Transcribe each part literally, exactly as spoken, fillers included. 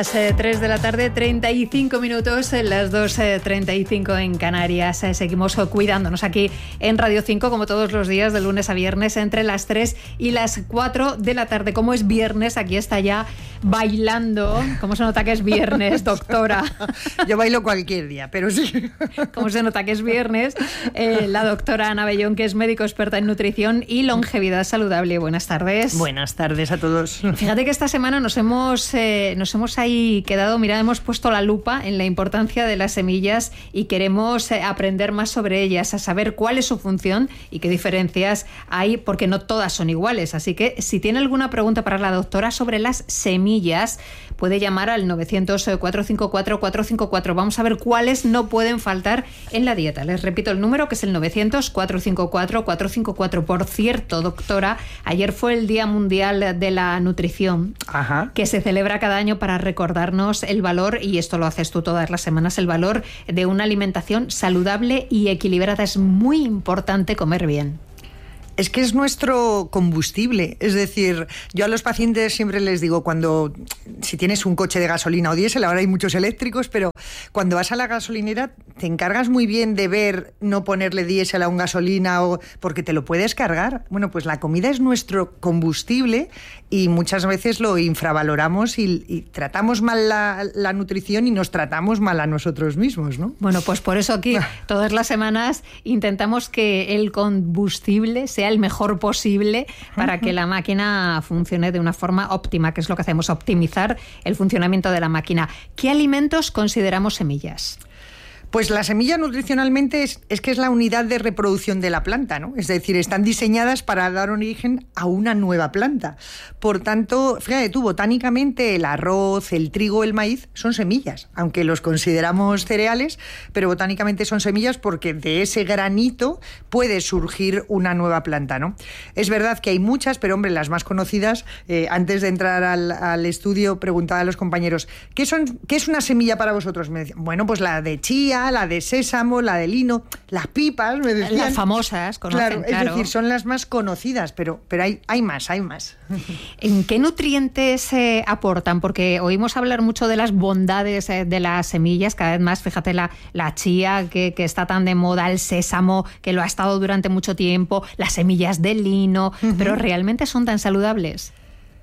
Las eh, tres de la tarde, treinta y cinco minutos, las dos treinta y cinco en Canarias. Eh, seguimos cuidándonos aquí en Radio cinco, como todos los días, de lunes a viernes, entre las tres y las cuatro de la tarde. Como es viernes, aquí está ya bailando. ¿Cómo se nota que es viernes, doctora? Yo bailo cualquier día, pero sí. ¿Cómo se nota que es viernes? Eh, la doctora Ana Bellón, que es médico experta en nutrición y longevidad saludable. Buenas tardes. Buenas tardes a todos. Fíjate que esta semana nos hemos, eh, nos hemos ahí quedado, mira, hemos puesto la lupa en la importancia de las semillas y queremos eh, aprender más sobre ellas, a saber cuál es su función y qué diferencias hay, porque no todas son iguales. Así que si tiene alguna pregunta para la doctora sobre las semillas, puede llamar al novecientos, cuatrocientos cincuenta y cuatro, cuatrocientos cincuenta y cuatro. Vamos a ver cuáles no pueden faltar en la dieta. Les repito el número, que es el novecientos, cuatrocientos cincuenta y cuatro, cuatrocientos cincuenta y cuatro. Por cierto, doctora, ayer fue el Día Mundial de la Nutrición. Ajá. Que se celebra cada año para recordarnos el valor, y esto lo haces tú todas las semanas, el valor de una alimentación saludable y equilibrada. Es muy importante comer bien. Es que es nuestro combustible. Es decir, yo a los pacientes siempre les digo, cuando si tienes un coche de gasolina o diésel, ahora hay muchos eléctricos, pero cuando vas a la gasolinera te encargas muy bien de ver, no ponerle diésel a un gasolina, o porque te lo puedes cargar. Bueno, pues la comida es nuestro combustible y muchas veces lo infravaloramos y, y tratamos mal la, la nutrición y nos tratamos mal a nosotros mismos, ¿no? Bueno, pues por eso aquí todas las semanas intentamos que el combustible sea el mejor posible para que la máquina funcione de una forma óptima, que es lo que hacemos, optimizar el funcionamiento de la máquina. ¿Qué alimentos consideramos semillas? Pues la semilla nutricionalmente es, es que es la unidad de reproducción de la planta, ¿no? Es decir, están diseñadas para dar origen a una nueva planta. Por tanto, fíjate tú, botánicamente el arroz, el trigo, el maíz son semillas, aunque los consideramos cereales, pero botánicamente son semillas porque de ese granito puede surgir una nueva planta, ¿no? Es verdad que hay muchas, pero hombre, las más conocidas, eh, antes de entrar al, al estudio preguntaba a los compañeros, ¿qué, son, ¿qué es una semilla para vosotros? Me decían, bueno, pues la de chía, la de sésamo, la de lino, las pipas, me decían. Las famosas, conocen, claro, claro. Es decir, son las más conocidas, pero, pero hay, hay más, hay más. ¿En qué nutrientes eh, aportan? Porque oímos hablar mucho de las bondades eh, de las semillas, cada vez más, fíjate, la, la chía que, que está tan de moda, el sésamo, que lo ha estado durante mucho tiempo, las semillas de lino, uh-huh. Pero ¿realmente son tan saludables?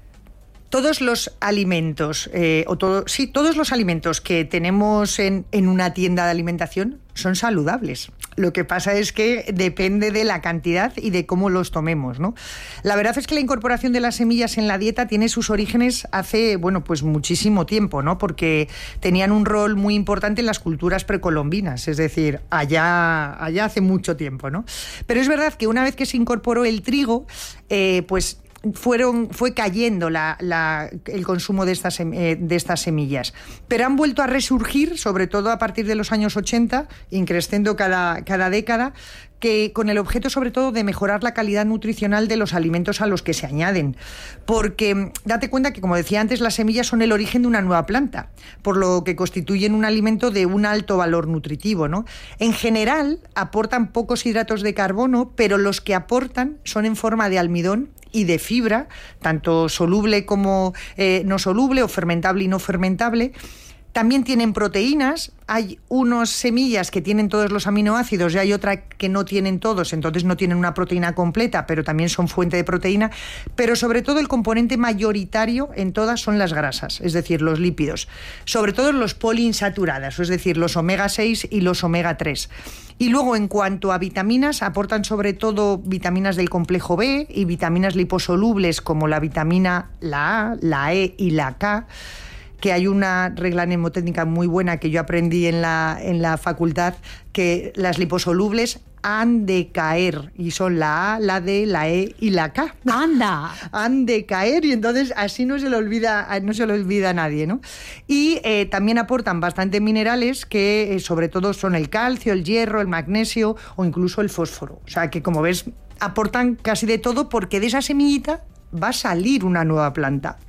Todos los alimentos, eh, o todo, sí, todos los alimentos que tenemos en, en una tienda de alimentación son saludables. Lo que pasa es que depende de la cantidad y de cómo los tomemos, ¿no? La verdad es que la incorporación de las semillas en la dieta tiene sus orígenes hace, bueno, pues muchísimo tiempo, ¿no? Porque tenían un rol muy importante en las culturas precolombinas, es decir, allá, allá hace mucho tiempo, ¿no? Pero es verdad que una vez que se incorporó el trigo, eh, pues Fueron, fue cayendo la, la, el consumo de estas, eh, de estas semillas. Pero han vuelto a resurgir, sobre todo a partir de los años ochenta, increciendo cada, cada década, que con el objeto sobre todo de mejorar la calidad nutricional de los alimentos a los que se añaden. Porque date cuenta que, como decía antes, las semillas son el origen de una nueva planta, por lo que constituyen un alimento de un alto valor nutritivo, ¿no? En general, aportan pocos hidratos de carbono, pero los que aportan son en forma de almidón y de fibra, tanto soluble como eh, no soluble, o fermentable y no fermentable. También tienen proteínas. Hay unas semillas que tienen todos los aminoácidos y hay otras que no tienen todos, entonces no tienen una proteína completa, pero también son fuente de proteína. Pero sobre todo el componente mayoritario en todas son las grasas, es decir, los lípidos. Sobre todo los poliinsaturados, es decir, los omega seis y los omega tres. Y luego, en cuanto a vitaminas, aportan sobre todo vitaminas del complejo B y vitaminas liposolubles como la vitamina la A, la E y la K, que hay una regla mnemotécnica muy buena que yo aprendí en la, en la facultad, que las liposolubles han de caer, y son la A, la D, la E y la K. ¡Anda! Han de caer, y entonces así no se le olvida, no se le olvida a nadie, ¿no? Y eh, también aportan bastante minerales que eh, sobre todo son el calcio, el hierro, el magnesio o incluso el fósforo. O sea que, como ves, aportan casi de todo, porque de esa semillita va a salir una nueva planta.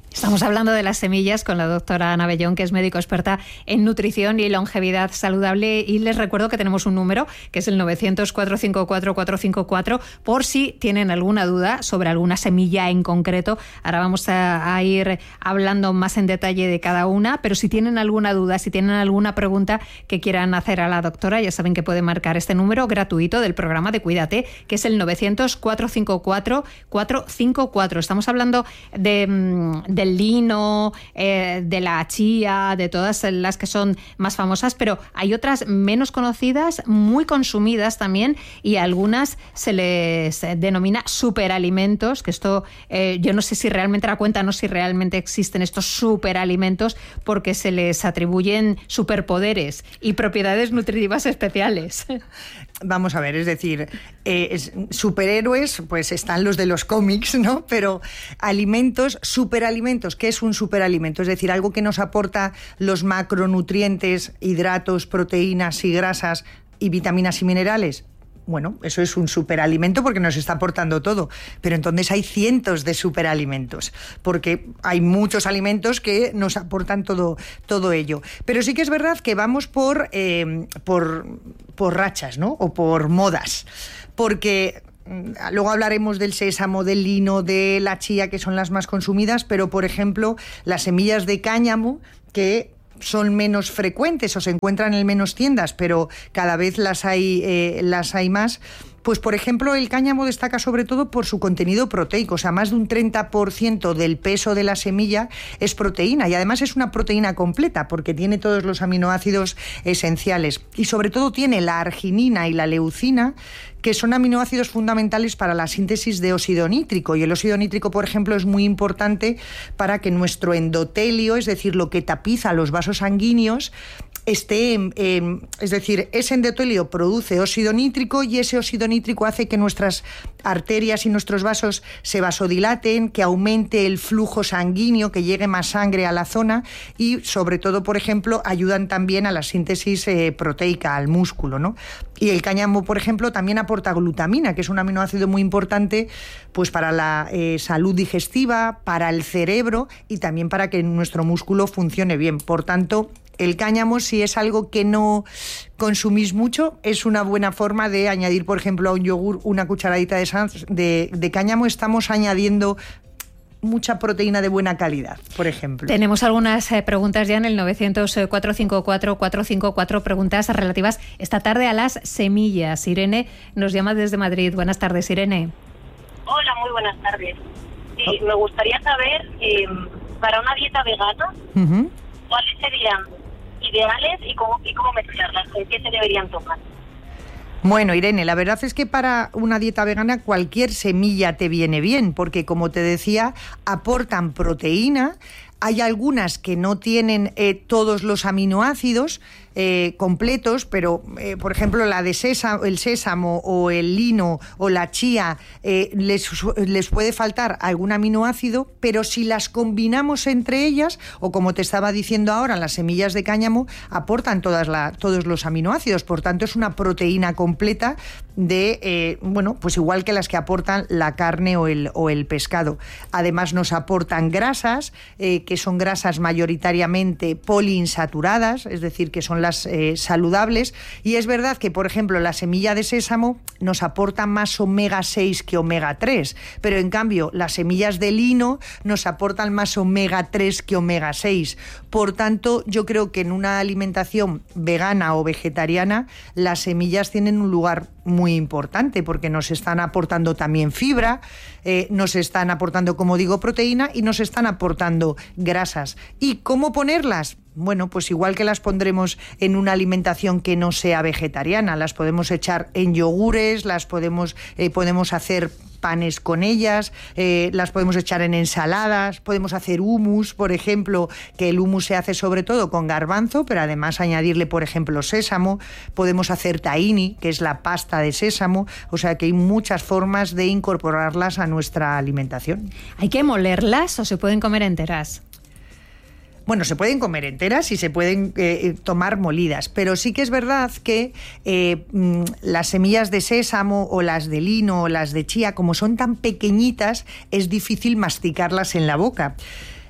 Estamos hablando de las semillas con la doctora Ana Bellón, que es médico experta en nutrición y longevidad saludable. Y les recuerdo que tenemos un número, que es el novecientos, cuatrocientos cincuenta y cuatro, cuatrocientos cincuenta y cuatro, por si tienen alguna duda sobre alguna semilla en concreto. Ahora vamos a, a ir hablando más en detalle de cada una, pero si tienen alguna duda, si tienen alguna pregunta que quieran hacer a la doctora, ya saben que pueden marcar este número gratuito del programa de Cuídate, que es el novecientos, cuatrocientos cincuenta y cuatro, cuatrocientos cincuenta y cuatro. Estamos hablando de... de del lino, eh, de la chía, de todas las que son más famosas, pero hay otras menos conocidas, muy consumidas también, y a algunas se les denomina superalimentos, que esto eh, yo no sé si realmente la cuenta, no sé si realmente existen estos superalimentos, porque se les atribuyen superpoderes y propiedades nutritivas especiales. Vamos a ver, es decir, eh, es, superhéroes, pues están los de los cómics, ¿no? Pero alimentos, superalimentos, ¿qué es un superalimento? Es decir, algo que nos aporta los macronutrientes, hidratos, proteínas y grasas y vitaminas y minerales. Bueno, eso es un superalimento porque nos está aportando todo. Pero entonces hay cientos de superalimentos, porque hay muchos alimentos que nos aportan todo, todo ello. Pero sí que es verdad que vamos por, eh, por, por rachas, ¿no? O por modas. Porque luego hablaremos del sésamo, del lino, de la chía, que son las más consumidas, pero, por ejemplo, las semillas de cáñamo, que son menos frecuentes o se encuentran en menos tiendas, pero cada vez las hay, eh, las hay más. Pues, por ejemplo, el cáñamo destaca sobre todo por su contenido proteico, o sea, más de un treinta por ciento del peso de la semilla es proteína, y además es una proteína completa porque tiene todos los aminoácidos esenciales y sobre todo tiene la arginina y la leucina, que son aminoácidos fundamentales para la síntesis de óxido nítrico, y el óxido nítrico, por ejemplo, es muy importante para que nuestro endotelio, es decir, lo que tapiza los vasos sanguíneos, esté, eh, es decir, ese endotelio produce óxido nítrico y ese óxido nítrico hace que nuestras arterias y nuestros vasos se vasodilaten, que aumente el flujo sanguíneo, que llegue más sangre a la zona y, sobre todo, por ejemplo, ayudan también a la síntesis eh, proteica, al músculo, ¿no? Y el cáñamo, por ejemplo, también aporta glutamina, que es un aminoácido muy importante pues para la eh, salud digestiva, para el cerebro y también para que nuestro músculo funcione bien. Por tanto, el cáñamo, si es algo que no consumís mucho, es una buena forma de añadir, por ejemplo, a un yogur una cucharadita de, de, de cáñamo. Estamos añadiendo mucha proteína de buena calidad, por ejemplo. Tenemos algunas eh, preguntas ya en el novecientos, cuatrocientos cincuenta y cuatro, cuatrocientos cincuenta y cuatro, preguntas relativas esta tarde a las semillas. Irene nos llama desde Madrid. Buenas tardes, Irene. Hola, muy buenas tardes. Sí, oh. Me gustaría saber, eh, para una dieta vegana, uh-huh. ¿cuáles serían ideales y cómo, y cómo mezclarlas? ¿Con qué se deberían tomar? Bueno, Irene, la verdad es que para una dieta vegana cualquier semilla te viene bien, porque, como te decía, aportan proteína. Hay algunas que no tienen eh, todos los aminoácidos eh, completos, pero, eh, por ejemplo, la de sésamo, el sésamo o el lino o la chía, eh, les, les puede faltar algún aminoácido, pero si las combinamos entre ellas, o como te estaba diciendo ahora, las semillas de cáñamo aportan todas la, todos los aminoácidos. Por tanto, es una proteína completa de, eh, bueno, pues igual que las que aportan la carne o el, o el pescado. Además, nos aportan grasas, eh, que son grasas mayoritariamente poliinsaturadas, es decir, que son las eh, saludables, y es verdad que, por ejemplo, la semilla de sésamo nos aporta más omega seis que omega tres, pero en cambio las semillas de lino nos aportan más omega tres que omega seis. Por tanto, yo creo que en una alimentación vegana o vegetariana las semillas tienen un lugar muy importante, porque nos están aportando también fibra, eh, nos están aportando, como digo, proteína, y nos están aportando grasas. ¿Y cómo ponerlas? Bueno, pues igual que las pondremos en una alimentación que no sea vegetariana, las podemos echar en yogures, las podemos, eh, podemos hacer panes con ellas, eh, las podemos echar en ensaladas, podemos hacer hummus, por ejemplo, que el hummus se hace sobre todo con garbanzo, pero además añadirle, por ejemplo, sésamo. Podemos hacer tahini, que es la pasta de sésamo, o sea que hay muchas formas de incorporarlas a nuestra alimentación. ¿Hay que molerlas o se pueden comer enteras? Bueno, se pueden comer enteras y se pueden eh, tomar molidas, pero sí que es verdad que eh, las semillas de sésamo o las de lino o las de chía, como son tan pequeñitas, es difícil masticarlas en la boca.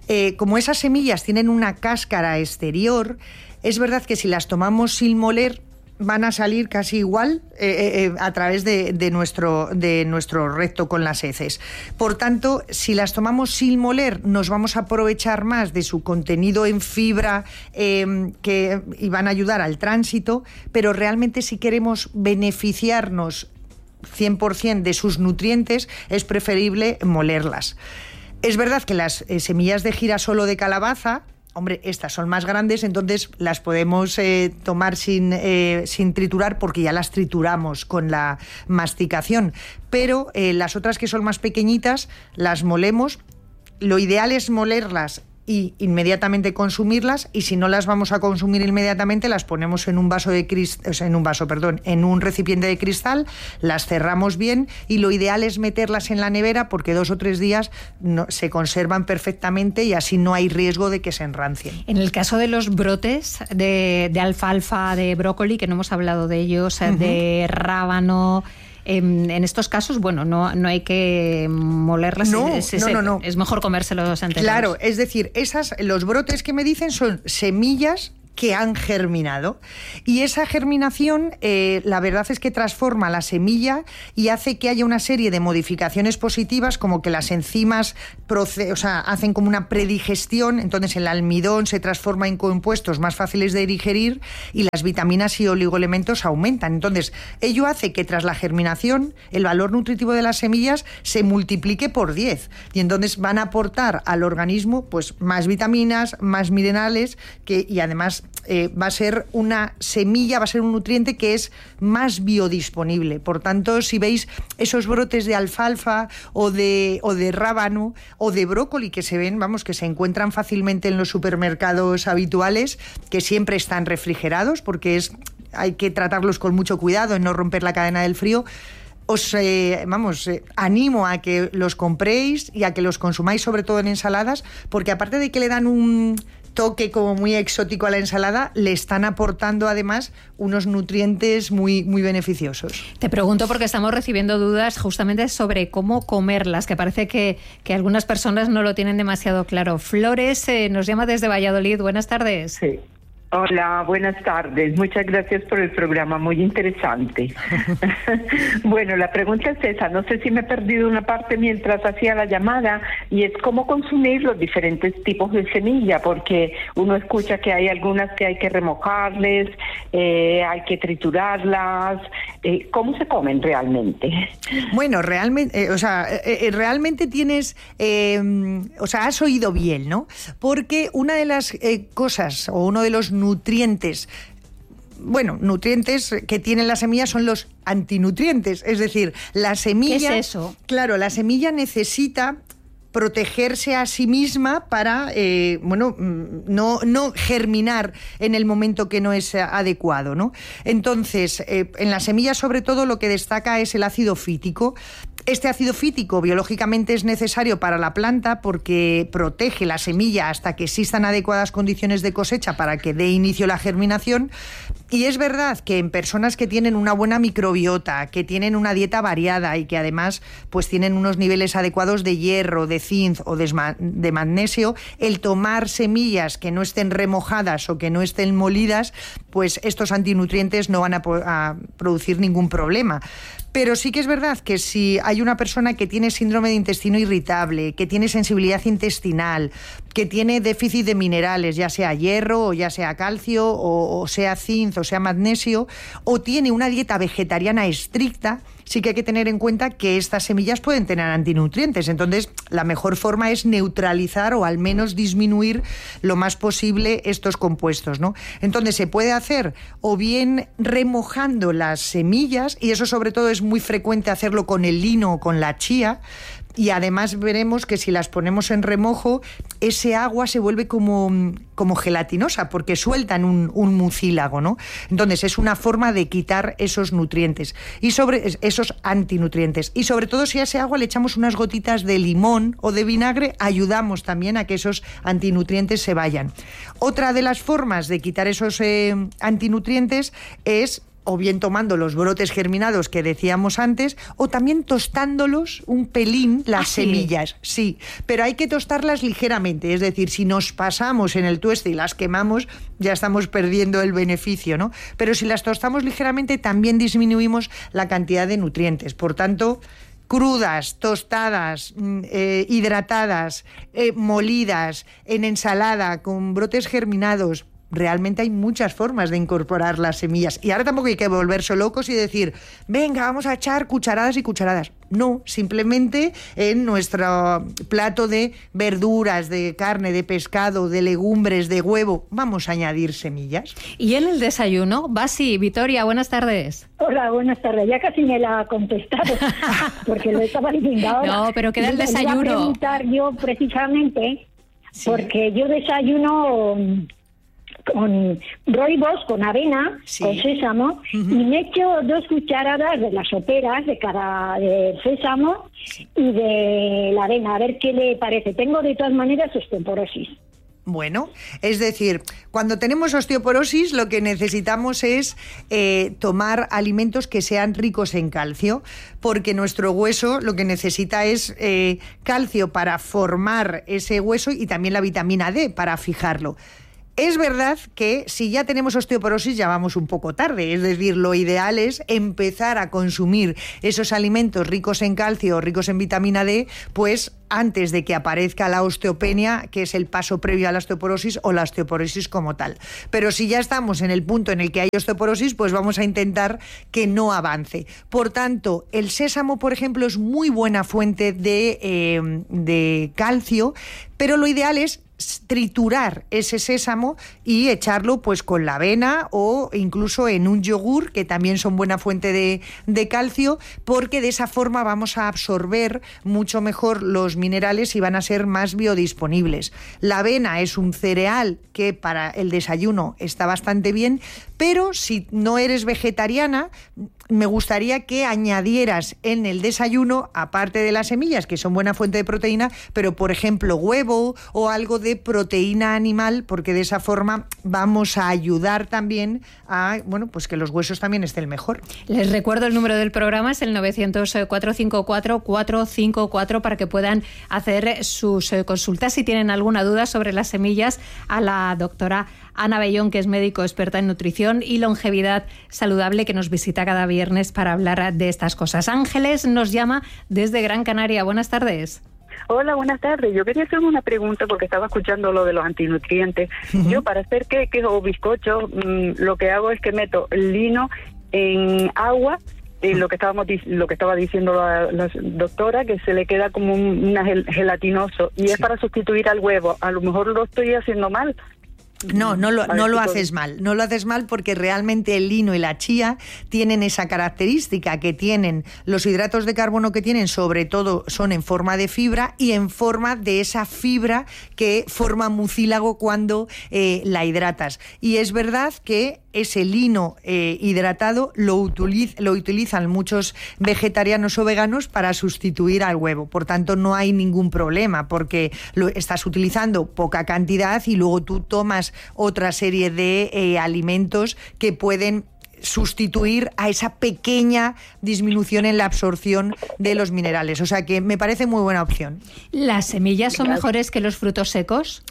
Eh, como esas semillas tienen una cáscara exterior, es verdad que si las tomamos sin moler, van a salir casi igual eh, eh, a través de, de, nuestro, de nuestro recto con las heces. Por tanto, si las tomamos sin moler, nos vamos a aprovechar más de su contenido en fibra eh, que, y van a ayudar al tránsito, pero realmente si queremos beneficiarnos cien por ciento de sus nutrientes, es preferible molerlas. Es verdad que las eh, semillas de girasol o de calabaza, hombre, estas son más grandes, entonces las podemos eh, tomar sin, eh, sin triturar porque ya las trituramos con la masticación. Pero eh, las otras que son más pequeñitas las molemos. Lo ideal es molerlas y inmediatamente consumirlas, y si no las vamos a consumir inmediatamente, las ponemos en un vaso de crist- o sea, en un vaso, perdón, en un recipiente de cristal, las cerramos bien, y lo ideal es meterlas en la nevera porque dos o tres días no, se conservan perfectamente y así no hay riesgo de que se enrancien. En el caso de los brotes de, de alfalfa, de brócoli, que no hemos hablado de ellos, uh-huh. de rábano, En, en estos casos, bueno, no, no hay que molerlas. No, es, es, no, no, no. Es mejor comérselos enteros. Claro, es decir, esas, los brotes que me dicen son semillas que han germinado, y esa germinación eh, la verdad es que transforma la semilla y hace que haya una serie de modificaciones positivas, como que las enzimas proce- o sea, hacen como una predigestión, entonces el almidón se transforma en compuestos más fáciles de digerir y las vitaminas y oligoelementos aumentan. Entonces ello hace que tras la germinación el valor nutritivo de las semillas se multiplique por diez, y entonces van a aportar al organismo pues más vitaminas, más minerales, que, y además Eh, va a ser una semilla, va a ser un nutriente que es más biodisponible. Por tanto, si veis esos brotes de alfalfa o de, o de rábano o de brócoli que se ven, vamos, que se encuentran fácilmente en los supermercados habituales, que siempre están refrigerados porque es, hay que tratarlos con mucho cuidado en no romper la cadena del frío, os eh, vamos, eh, animo a que los compréis y a que los consumáis, sobre todo en ensaladas, porque aparte de que le dan un toque como muy exótico a la ensalada, le están aportando además unos nutrientes muy, muy beneficiosos. Te pregunto porque estamos recibiendo dudas justamente sobre cómo comerlas, que parece que, que algunas personas no lo tienen demasiado claro. Flores eh, nos llama desde Valladolid. Buenas tardes. Sí. Hola, buenas tardes. Muchas gracias por el programa, muy interesante. Bueno, la pregunta es esa. No sé si me he perdido una parte mientras hacía la llamada, y es cómo consumir los diferentes tipos de semilla, porque uno escucha que hay algunas que hay que remojarles, eh, hay que triturarlas. Eh, ¿Cómo se comen realmente? Bueno, realmente, eh, o sea, eh, eh, realmente tienes, eh, o sea, has oído bien, ¿no? Porque una de las eh, cosas o uno de los nutrientes, bueno, nutrientes que tienen las semillas son los antinutrientes, es decir, la semilla... ¿Qué es eso? Claro, la semilla necesita protegerse a sí misma para, eh, bueno, no, no germinar en el momento que no es adecuado, ¿no? Entonces, eh, en las semillas sobre todo lo que destaca es el ácido fítico. Este ácido fítico biológicamente es necesario para la planta porque protege la semilla hasta que existan adecuadas condiciones de cosecha para que dé inicio la germinación. Y es verdad que en personas que tienen una buena microbiota, que tienen una dieta variada y que además pues tienen unos niveles adecuados de hierro, de zinc o de, de magnesio, el tomar semillas que no estén remojadas o que no estén molidas, pues estos antinutrientes no van a, a producir ningún problema. Pero sí que es verdad que si hay una persona que tiene síndrome de intestino irritable, que tiene sensibilidad intestinal, que tiene déficit de minerales, ya sea hierro o ya sea calcio o, o sea zinc o sea magnesio, o tiene una dieta vegetariana estricta, sí que hay que tener en cuenta que estas semillas pueden tener antinutrientes. Entonces, la mejor forma es neutralizar o al menos disminuir lo más posible estos compuestos, ¿no? Entonces, se puede hacer o bien remojando las semillas, y eso sobre todo es muy frecuente hacerlo con el lino o con la chía, y además veremos que si las ponemos en remojo, ese agua se vuelve como, como gelatinosa porque sueltan un, un mucílago, ¿no? Entonces es una forma de quitar esos nutrientes y sobre esos antinutrientes. Y sobre todo si a ese agua le echamos unas gotitas de limón o de vinagre, ayudamos también a que esos antinutrientes se vayan. Otra de las formas de quitar esos eh, antinutrientes es o bien tomando los brotes germinados que decíamos antes, o también tostándolos un pelín las ¿Ah, semillas. Sí? sí, pero hay que tostarlas ligeramente, es decir, si nos pasamos en el tueste y las quemamos, ya estamos perdiendo el beneficio, ¿no? Pero si las tostamos ligeramente, también disminuimos la cantidad de nutrientes. Por tanto, crudas, tostadas, eh, hidratadas, eh, molidas, en ensalada, con brotes germinados. Realmente hay muchas formas de incorporar las semillas. Y ahora tampoco hay que volverse locos y decir, venga, vamos a echar cucharadas y cucharadas. No, simplemente en nuestro plato de verduras, de carne, de pescado, de legumbres, de huevo, vamos a añadir semillas. Y en el desayuno, Basi, Vitoria, buenas tardes. Hola, buenas tardes. Ya casi me la ha contestado, porque lo estaba diciendo ahora. No, pero queda el desayuno. Voy a preguntar yo precisamente, sí. porque yo desayuno con rooibos, con avena, sí. con sésamo, uh-huh. y me echo dos cucharadas de las soperas de cada de sésamo sí. y de la avena, a ver qué le parece. Tengo de todas maneras osteoporosis. Bueno, es decir, cuando tenemos osteoporosis lo que necesitamos es eh, tomar alimentos que sean ricos en calcio, porque nuestro hueso lo que necesita es eh, calcio para formar ese hueso y también la vitamina D para fijarlo. Es verdad que si ya tenemos osteoporosis ya vamos un poco tarde, es decir, lo ideal es empezar a consumir esos alimentos ricos en calcio, ricos en vitamina D, pues antes de que aparezca la osteopenia, que es el paso previo a la osteoporosis o la osteoporosis como tal. Pero si ya estamos en el punto en el que hay osteoporosis, pues vamos a intentar que no avance. Por tanto, el sésamo, por ejemplo, es muy buena fuente de, eh, de calcio, pero lo ideal es triturar ese sésamo y echarlo pues con la avena o incluso en un yogur, que también son buena fuente de, de calcio, porque de esa forma vamos a absorber mucho mejor los minerales y van a ser más biodisponibles. La avena es un cereal que para el desayuno está bastante bien, pero si no eres vegetariana, me gustaría que añadieras en el desayuno, aparte de las semillas, que son buena fuente de proteína, pero por ejemplo huevo o algo de proteína animal, porque de esa forma vamos a ayudar también a, bueno, pues que los huesos también estén mejor. Les recuerdo el número del programa, es el novecientos, cuatrocientos cincuenta y cuatro, cuatrocientos cincuenta y cuatro, para que puedan hacer sus consultas si tienen alguna duda sobre las semillas a la doctora Ana Bellón, que es médico experta en nutrición y longevidad saludable, que nos visita cada viernes para hablar de estas cosas. Ángeles nos llama desde Gran Canaria. Buenas tardes. Hola, buenas tardes. Yo quería hacerme una pregunta porque estaba escuchando lo de los antinutrientes. Uh-huh. Yo para hacer queques o bizcochos, mmm, lo que hago es que meto lino en agua. Eh, lo que estábamos lo que estaba diciendo la, la doctora, que se le queda como un una gel, gelatinoso y sí. es para sustituir al huevo. A lo mejor lo estoy haciendo mal. No, no lo, no lo haces mal, no lo haces mal porque realmente el lino y la chía tienen esa característica que tienen los hidratos de carbono que tienen, sobre todo son en forma de fibra y en forma de esa fibra que forma mucílago cuando eh, la hidratas. Y es verdad que ese lino eh, hidratado lo, utiliz, lo utilizan muchos vegetarianos o veganos para sustituir al huevo. Por tanto, no hay ningún problema porque lo estás utilizando poca cantidad y luego tú tomas otra serie de eh, alimentos que pueden sustituir a esa pequeña disminución en la absorción de los minerales. O sea que me parece muy buena opción. ¿Las semillas son mejores que los frutos secos?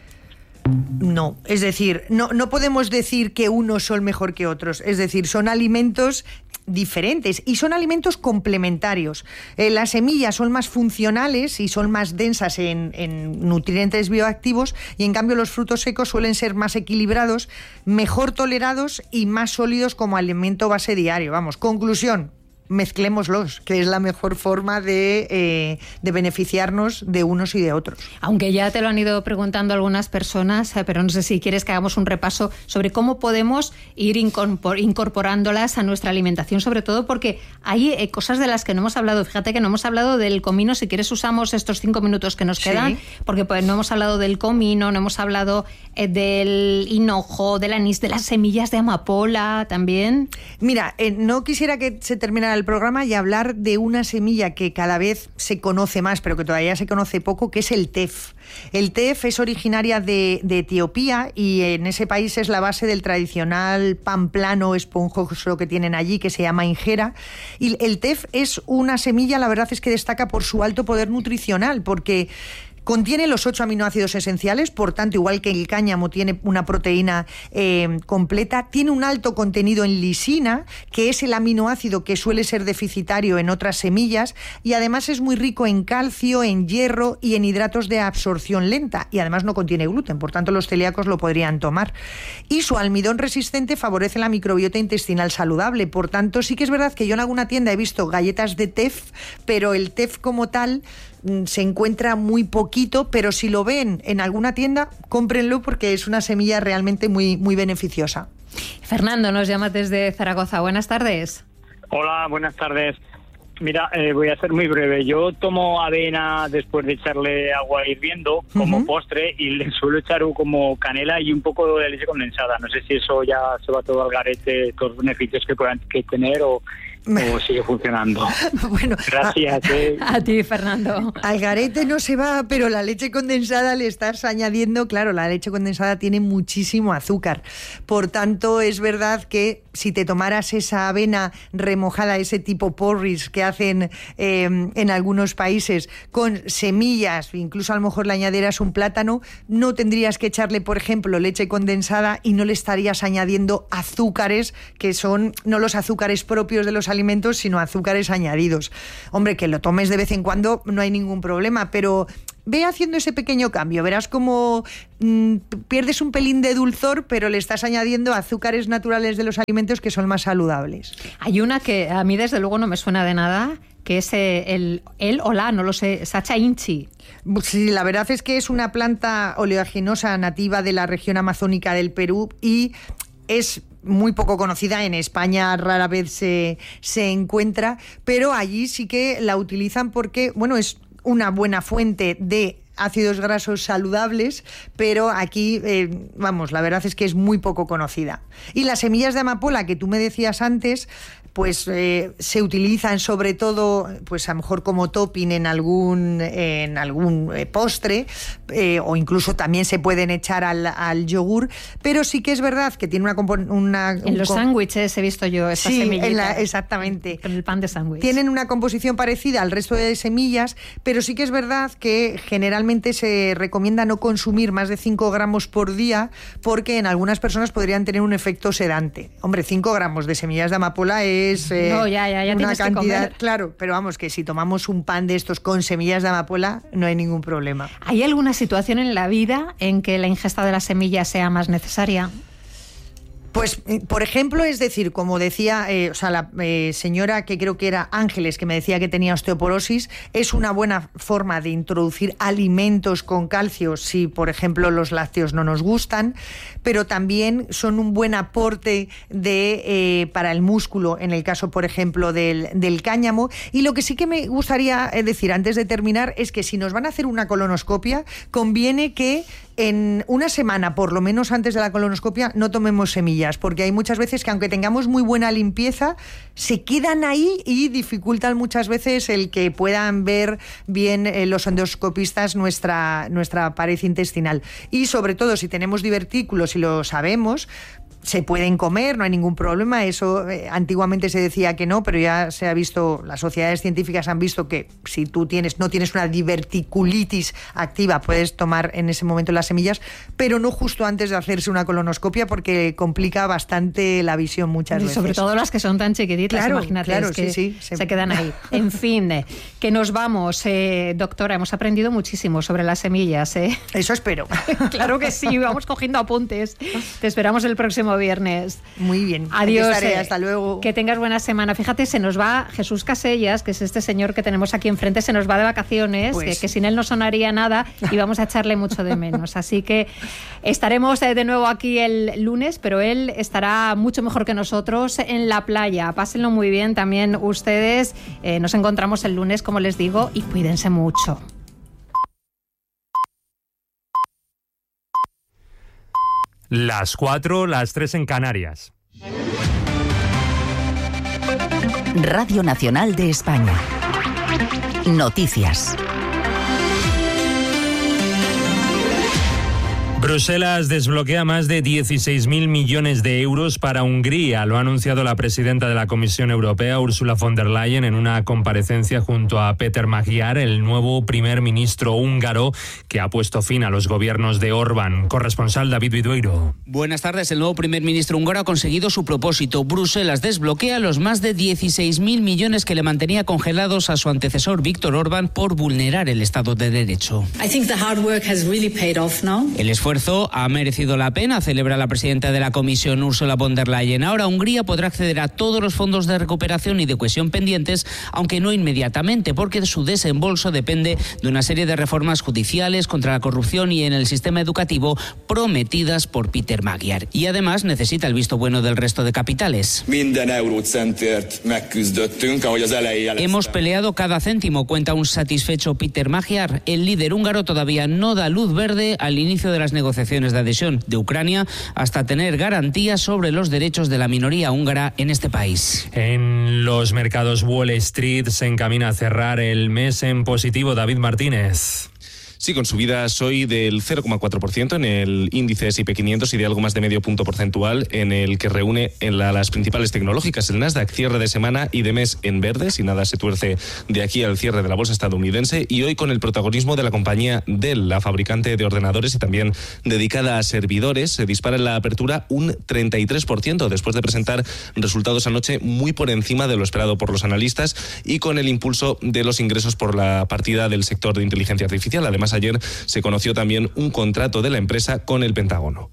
No, es decir, no, no podemos decir que unos son mejor que otros. Es decir, son alimentos diferentes y son alimentos complementarios. Eh, las semillas son más funcionales y son más densas en, en nutrientes bioactivos y en cambio los frutos secos suelen ser más equilibrados, mejor tolerados y más sólidos como alimento base diario. Vamos, conclusión. Mezclémoslos, que es la mejor forma de, eh, de beneficiarnos de unos y de otros. Aunque ya te lo han ido preguntando algunas personas, eh, pero no sé si quieres que hagamos un repaso sobre cómo podemos ir incorpor- incorporándolas a nuestra alimentación, sobre todo porque hay eh, cosas de las que no hemos hablado. Fíjate que no hemos hablado del comino. Si quieres usamos estos cinco minutos que nos quedan, sí. porque pues, no hemos hablado del comino, no hemos hablado eh, del hinojo, del anís, de las semillas de amapola también. Mira, eh, no quisiera que se terminara terminar el programa y hablar de una semilla que cada vez se conoce más, pero que todavía se conoce poco, que es el tef. El tef es originaria de, de Etiopía y en ese país es la base del tradicional pan plano esponjoso que tienen allí, que se llama injera. Y el tef es una semilla, la verdad es que destaca por su alto poder nutricional, porque contiene los ocho aminoácidos esenciales, por tanto, igual que el cáñamo tiene una proteína eh, completa, tiene un alto contenido en lisina, que es el aminoácido que suele ser deficitario en otras semillas, y además es muy rico en calcio, en hierro y en hidratos de absorción lenta, y además no contiene gluten, por tanto los celíacos lo podrían tomar. Y su almidón resistente favorece la microbiota intestinal saludable, por tanto sí que es verdad que yo en alguna tienda he visto galletas de tef, pero el tef como tal se encuentra muy poquito, pero si lo ven en alguna tienda, cómprenlo porque es una semilla realmente muy, muy beneficiosa. Fernando nos llama desde Zaragoza. Buenas tardes. Hola, buenas tardes. Mira, eh, voy a ser muy breve. Yo tomo avena después de echarle agua hirviendo como uh-huh. postre y le suelo echar como canela y un poco de leche condensada. No sé si eso ya se va todo al garete, todos los beneficios que puedan que tener o... o sigue funcionando. Bueno, gracias. Eh. A ti, Fernando. Al garete no se va, pero la leche condensada le estás añadiendo, claro, la leche condensada tiene muchísimo azúcar. Por tanto, es verdad que si te tomaras esa avena remojada, ese tipo porridge que hacen eh, en algunos países, con semillas, incluso a lo mejor le añadieras un plátano, no tendrías que echarle, por ejemplo, leche condensada y no le estarías añadiendo azúcares que son no los azúcares propios de los alimentos, sino azúcares añadidos. Hombre, que lo tomes de vez en cuando no hay ningún problema, pero ve haciendo ese pequeño cambio, verás cómo mmm, pierdes un pelín de dulzor, pero le estás añadiendo azúcares naturales de los alimentos que son más saludables. Hay una que a mí desde luego no me suena de nada, que es el, el o la, no lo sé, Sacha Inchi. Sí, la verdad es que es una planta oleaginosa nativa de la región amazónica del Perú y es muy poco conocida. En España rara vez se, se encuentra, pero allí sí que la utilizan porque, bueno, es una buena fuente de ácidos grasos saludables, pero aquí, eh, vamos, la verdad es que es muy poco conocida. Y las semillas de amapola que tú me decías antes, pues eh, se utilizan sobre todo, pues a lo mejor como topping en algún en algún eh, postre, eh, o incluso también se pueden echar al, al yogur, pero sí que es verdad que tiene una... una en los sándwiches he visto yo esas sí, semillitas. En la, exactamente. Con el pan de sándwich. Tienen una composición parecida al resto de semillas, pero sí que es verdad que generalmente se recomienda no consumir más de cinco gramos por día, porque en algunas personas podrían tener un efecto sedante. Hombre, cinco gramos de semillas de amapola es Es, eh, no, ya, ya, ya una tienes cantidad, que comer. Claro, pero vamos, que si tomamos un pan de estos con semillas de amapola, no hay ningún problema. ¿Hay alguna situación en la vida en que la ingesta de las semillas sea más necesaria? Pues, por ejemplo, es decir, como decía, eh, o sea, la eh, señora que creo que era Ángeles, que me decía que tenía osteoporosis, es una buena forma de introducir alimentos con calcio si, por ejemplo, los lácteos no nos gustan, pero también son un buen aporte de, eh, para el músculo, en el caso, por ejemplo, del, del cáñamo. Y lo que sí que me gustaría decir antes de terminar es que si nos van a hacer una colonoscopia, conviene que en una semana, por lo menos antes de la colonoscopia, no tomemos semillas, porque hay muchas veces que aunque tengamos muy buena limpieza, se quedan ahí y dificultan muchas veces el que puedan ver bien eh, los endoscopistas nuestra, nuestra pared intestinal. Y sobre todo, si tenemos divertículos y lo sabemos, se pueden comer, no hay ningún problema. Eso eh, antiguamente se decía que no, pero ya se ha visto, las sociedades científicas han visto que si tú tienes no tienes una diverticulitis activa, puedes tomar en ese momento las semillas, pero no justo antes de hacerse una colonoscopia, porque complica bastante la visión muchas y veces. Sobre todo las que son tan chiquititas, claro, imagínate, claro, es que sí, sí, se, se... quedan ahí. En fin, eh, que nos vamos, eh, doctora, hemos aprendido muchísimo sobre las semillas. Eh. Eso espero. Claro que sí, vamos cogiendo apuntes. Te esperamos el próximo viernes. Muy bien. Adiós. Estaré, eh, hasta luego. Que tengas buena semana. Fíjate, se nos va Jesús Casellas, que es este señor que tenemos aquí enfrente, se nos va de vacaciones, pues... que, que sin él no sonaría nada y vamos a echarle mucho de menos. Así que estaremos eh, de nuevo aquí el lunes, pero él estará mucho mejor que nosotros en la playa. Pásenlo muy bien también ustedes. Eh, nos encontramos el lunes, como les digo, y cuídense mucho. Las cuatro, las tres en Canarias. Radio Nacional de España. Noticias. Bruselas desbloquea más de dieciséis mil millones de euros para Hungría. Lo ha anunciado la presidenta de la Comisión Europea, Ursula von der Leyen, en una comparecencia junto a Péter Magyar, el nuevo primer ministro húngaro que ha puesto fin a los gobiernos de Orbán. Corresponsal David Vidueiro. Buenas tardes. El nuevo primer ministro húngaro ha conseguido su propósito. Bruselas desbloquea los más de dieciséis mil millones que le mantenía congelados a su antecesor Viktor Orbán por vulnerar el Estado de Derecho. I think the hard work has really paid off now. El esfuerzo ha merecido la pena, celebra la presidenta de la Comisión, Ursula von der Leyen. Ahora Hungría podrá acceder a todos los fondos de recuperación y de cohesión pendientes, aunque no inmediatamente, porque su desembolso depende de una serie de reformas judiciales contra la corrupción y en el sistema educativo prometidas por Péter Magyar. Y además necesita el visto bueno del resto de capitales. Hemos peleado cada céntimo, cuenta un satisfecho Péter Magyar. El líder húngaro todavía no da luz verde al inicio de las negociaciones negociaciones de adhesión de Ucrania hasta tener garantías sobre los derechos de la minoría húngara en este país. En los mercados Wall Street se encamina a cerrar el mes en positivo. David Martínez. Sí, con subidas hoy del cero coma cuatro por ciento en el índice ese y pe quinientos y de algo más de medio punto porcentual en el que reúne en la, las principales tecnológicas. El Nasdaq cierre de semana y de mes en verde, si nada se tuerce de aquí al cierre de la bolsa estadounidense, y hoy con el protagonismo de la compañía Dell, la fabricante de ordenadores y también dedicada a servidores. Se dispara en la apertura un treinta y tres por ciento después de presentar resultados anoche muy por encima de lo esperado por los analistas y con el impulso de los ingresos por la partida del sector de inteligencia artificial. Además, ayer se conoció también un contrato de la empresa con el Pentágono.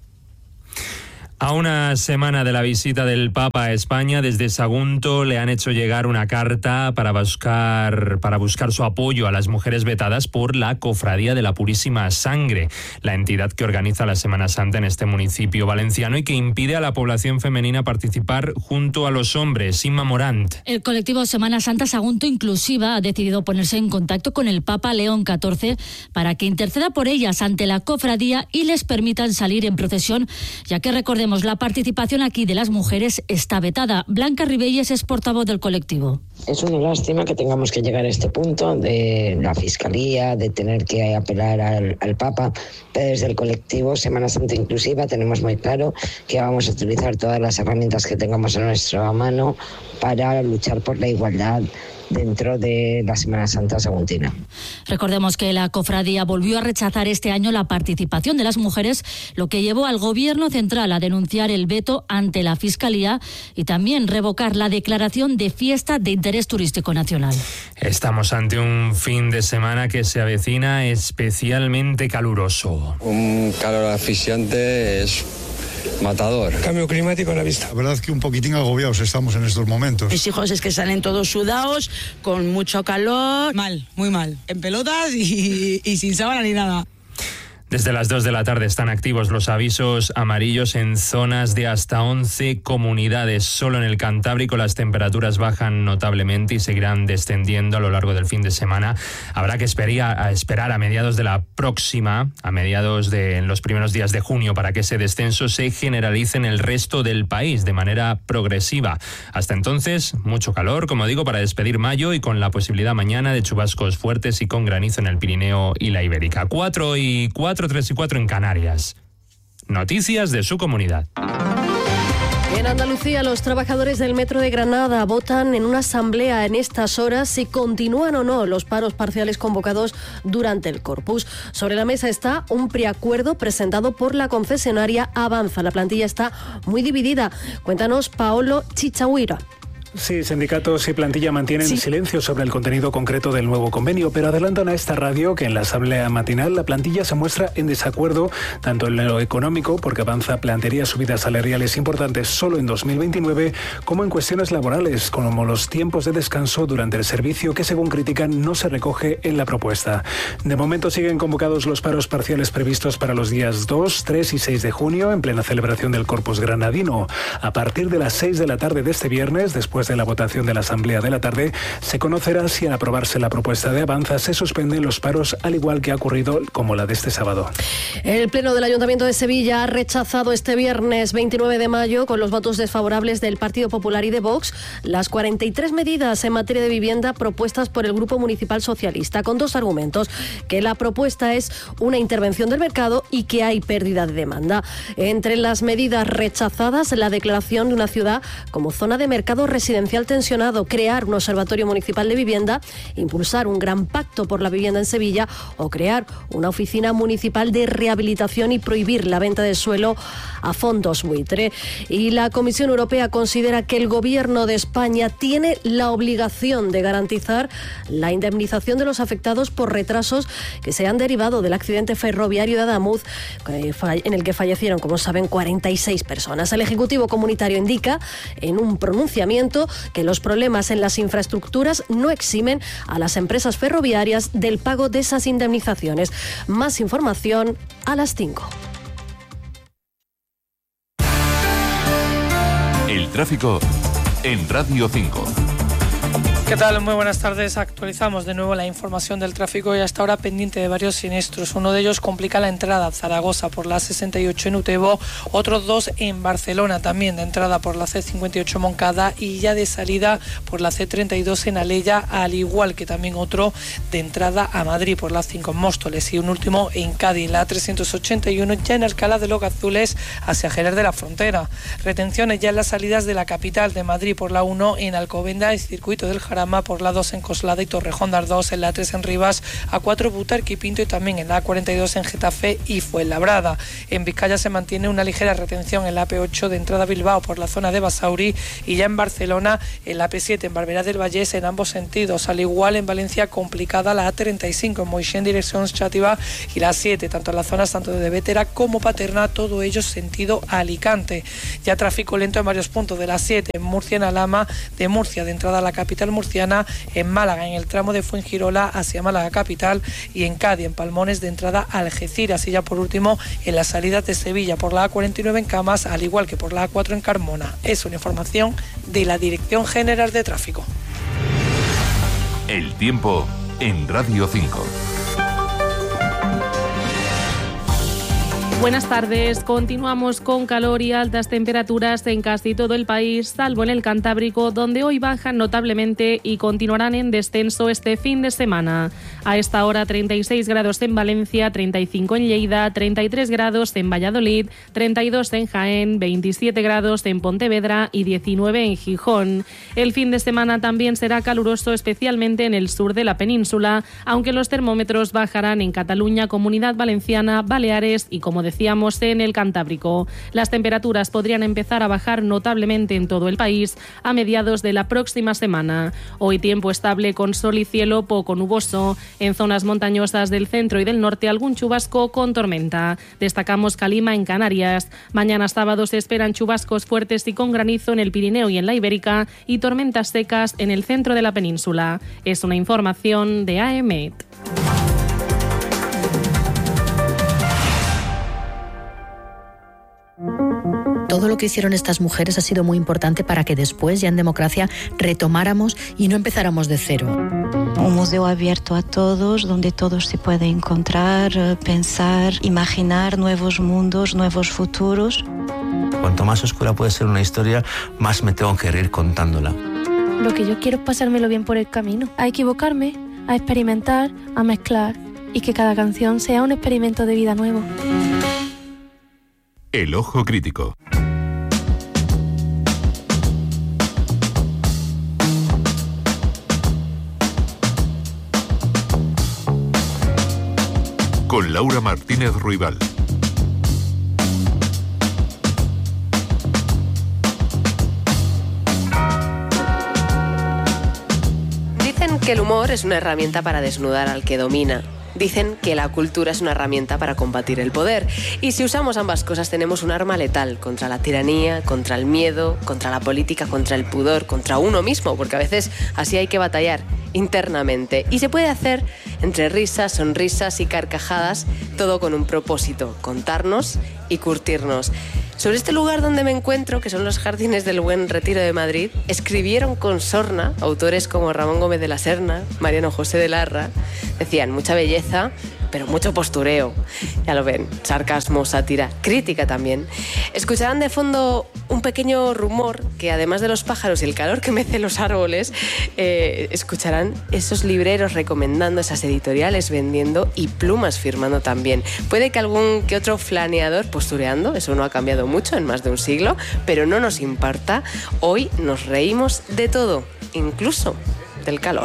A una semana de la visita del Papa a España, desde Sagunto le han hecho llegar una carta para buscar, para buscar su apoyo a las mujeres vetadas por la Cofradía de la Purísima Sangre, la entidad que organiza la Semana Santa en este municipio valenciano y que impide a la población femenina participar junto a los hombres. Inma Morant. El colectivo Semana Santa Sagunto Inclusiva ha decidido ponerse en contacto con el Papa León catorce para que interceda por ellas ante la cofradía y les permitan salir en procesión, ya que recordemos la participación aquí de las mujeres está vetada. Blanca Ribelles es portavoz del colectivo. Es una lástima que tengamos que llegar a este punto de la Fiscalía, de tener que apelar al, al Papa, pero desde el colectivo Semana Santa Inclusiva tenemos muy claro que vamos a utilizar todas las herramientas que tengamos a nuestra mano para luchar por la igualdad dentro de la Semana Santa saguntina. Recordemos que la cofradía volvió a rechazar este año la participación de las mujeres, lo que llevó al Gobierno central a denunciar el veto ante la Fiscalía y también revocar la declaración de fiesta de interés turístico nacional. Estamos ante un fin de semana que se avecina especialmente caluroso. Un calor asfixiante es matador. Cambio climático a la vista. La verdad es que un poquitín agobiados estamos en estos momentos. Mis hijos es que salen todos sudados, con mucho calor. Mal, muy mal. En pelotas y, y sin sábana ni nada. Desde las dos de la tarde están activos los avisos amarillos en zonas de hasta once comunidades. Solo en el Cantábrico las temperaturas bajan notablemente y seguirán descendiendo a lo largo del fin de semana. Habrá que esperar a mediados de la próxima, a mediados de en los primeros días de junio, para que ese descenso se generalice en el resto del país de manera progresiva. Hasta entonces, mucho calor, como digo, para despedir mayo y con la posibilidad mañana de chubascos fuertes y con granizo en el Pirineo y la Ibérica. Cuatro y cuatro. tres y cuatro en Canarias. Noticias de su comunidad. En Andalucía, los trabajadores del Metro de Granada votan en una asamblea en estas horas si continúan o no los paros parciales convocados durante el Corpus. Sobre la mesa está un preacuerdo presentado por la concesionaria Avanza. La plantilla está muy dividida. Cuéntanos, Paolo Chichahuira. Sí, sindicatos y plantilla mantienen sí. silencio sobre el contenido concreto del nuevo convenio, pero adelantan a esta radio que en la asamblea matinal la plantilla se muestra en desacuerdo tanto en lo económico, porque Avanza plantearía subidas salariales importantes solo en dos mil veintinueve, como en cuestiones laborales, como los tiempos de descanso durante el servicio, que según critican no se recoge en la propuesta. De momento siguen convocados los paros parciales previstos para los días dos, tres y seis de junio, en plena celebración del Corpus granadino. A partir de las seis de la tarde de este viernes, después después de la votación de la Asamblea de la tarde, se conocerá si al aprobarse la propuesta de Avanza se suspenden los paros, al igual que ha ocurrido como la de este sábado. El Pleno del Ayuntamiento de Sevilla ha rechazado este viernes veintinueve de mayo, con los votos desfavorables del Partido Popular y de Vox, las cuarenta y tres medidas en materia de vivienda propuestas por el Grupo Municipal Socialista, con dos argumentos: que la propuesta es una intervención del mercado y que hay pérdida de demanda. Entre las medidas rechazadas, la declaración de una ciudad como zona de mercado residencial tensionado, crear un observatorio municipal de vivienda, impulsar un gran pacto por la vivienda en Sevilla o crear una oficina municipal de rehabilitación y prohibir la venta de suelo a fondos buitre. Y la Comisión Europea considera que el Gobierno de España tiene la obligación de garantizar la indemnización de los afectados por retrasos que se han derivado del accidente ferroviario de Adamuz, en el que fallecieron, como saben, cuarenta y seis personas. El Ejecutivo Comunitario indica en un pronunciamiento que los problemas en las infraestructuras no eximen a las empresas ferroviarias del pago de esas indemnizaciones. Más información a las cinco. El tráfico en Radio cinco. ¿Qué tal? Muy buenas tardes. Actualizamos de nuevo la información del tráfico y hasta ahora pendiente de varios siniestros. Uno de ellos complica la entrada a Zaragoza por la A sesenta y ocho en Utebo, otros dos en Barcelona también, de entrada por la C cincuenta y ocho Moncada y ya de salida por la C treinta y dos en Alella, al igual que también otro de entrada a Madrid por la cinco en Móstoles y un último en Cádiz, la A trescientos ochenta y uno ya en Alcalá de los Gazules hacia Jerez de la Frontera. Retenciones ya en las salidas de la capital de Madrid por la uno en Alcobendas y Circuito del Jarama, por la dos en Coslada y Torrejón de Ardoz, en la tres en Rivas, A cuatro Butarque y Pinto y también en la A cuarenta y dos en Getafe y Fuenlabrada. En Vizcaya se mantiene una ligera retención en la A P ocho de entrada a Bilbao por la zona de Basauri y ya en Barcelona en la A P siete en Barberá del Vallés en ambos sentidos. Al igual en Valencia complicada la A treinta y cinco en Moixent en dirección Xàtiva y la A siete tanto en las zonas tanto de Bétera como Paterna, todo ello sentido Alicante. Ya tráfico lento en varios puntos de la A siete en Murcia en Alhama, de Murcia de entrada a la capital murciana, en Málaga en el tramo de Fuengirola hacia Málaga capital y en Cádiz en Palmones de entrada a Algeciras y ya por último en las salidas de Sevilla por la A cuarenta y nueve en Camas, al igual que por la A cuatro en Carmona. Es una información de la Dirección General de Tráfico. El tiempo en Radio cinco. Buenas tardes. Continuamos con calor y altas temperaturas en casi todo el país, salvo en el Cantábrico, donde hoy bajan notablemente y continuarán en descenso este fin de semana. A esta hora treinta y seis grados en Valencia, treinta y cinco en Lleida, treinta y tres grados en Valladolid, treinta y dos en Jaén, veintisiete grados en Pontevedra y diecinueve en Gijón. El fin de semana también será caluroso, especialmente en el sur de la península, aunque los termómetros bajarán en Cataluña, Comunidad Valenciana, Baleares y, como decíamos, en el Cantábrico. Las temperaturas podrían empezar a bajar notablemente en todo el país a mediados de la próxima semana. Hoy tiempo estable con sol y cielo poco nuboso. En zonas montañosas del centro y del norte algún chubasco con tormenta. Destacamos Calima en Canarias. Mañana sábado se esperan chubascos fuertes y con granizo en el Pirineo y en la Ibérica y tormentas secas en el centro de la península. Es una información de A E M E T. Todo lo que hicieron estas mujeres ha sido muy importante para que después, ya en democracia, retomáramos y no empezáramos de cero. Un museo abierto a todos, donde todos se pueden encontrar, pensar, imaginar nuevos mundos, nuevos futuros. Cuanto más oscura puede ser una historia, más me tengo que reír contándola. Lo que yo quiero es pasármelo bien por el camino, a equivocarme, a experimentar, a mezclar y que cada canción sea un experimento de vida nuevo. El ojo crítico. Con Laura Martínez Ruibal. Dicen que el humor es una herramienta para desnudar al que domina. Dicen que la cultura es una herramienta para combatir el poder. Y si usamos ambas cosas tenemos un arma letal contra la tiranía, contra el miedo, contra la política, contra el pudor, contra uno mismo, porque a veces así hay que batallar internamente. Y se puede hacer entre risas, sonrisas y carcajadas, todo con un propósito, contarnos y curtirnos. Sobre este lugar donde me encuentro, que son los Jardines del Buen Retiro de Madrid, escribieron con sorna autores como Ramón Gómez de la Serna, Mariano José de Larra. Decían, mucha belleza, pero mucho postureo. Ya lo ven, sarcasmo, sátira, crítica también. Escucharán de fondo un pequeño rumor que, además de los pájaros y el calor que mece los árboles, eh, escucharán esos libreros recomendando esas editoriales, vendiendo, y plumas firmando también. Puede que algún que otro flaneador postureando, eso no ha cambiado mucho en más de un siglo, pero no nos importa. Hoy nos reímos de todo, incluso del calor.